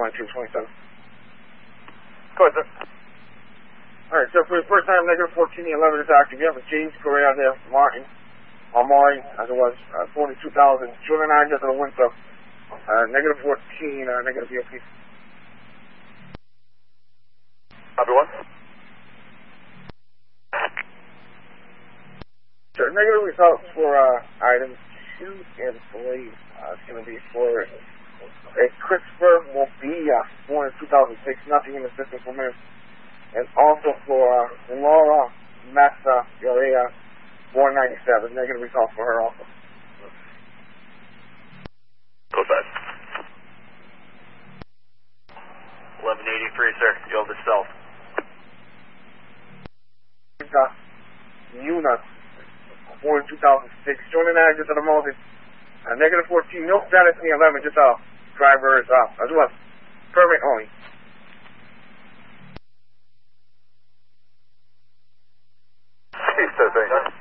2227. Go ahead, sir. Alright, so for the first time, negative 14, the 11 is active. You have a James Correa there, Martin, Amari, as it was, 42,000. 209 just to the wind, so, negative 14, negative VOP. Copy one. So, negative results for, items 2 and 3. It's going to be for a Christopher Mobilla, born in 2006, nothing in the system for minutes. And also for Laura Massa Yorea, born 97. Negative results for her also. Go ahead. 1183, sir. You have the stealth. Yuna, born in 2006. Joining that just at the moment. Negative 14. No status in the 11. Just driver is as well. Permit only. He's 13.